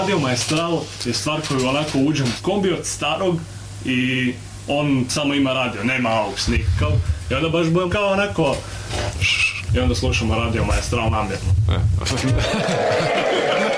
Radio Maestral je stvar koju onako uđem u kombi od starog i on samo ima radio, nema aux nikakav. I onda baš budem kao onako... I onda slušamo Radio Maestral namjerno.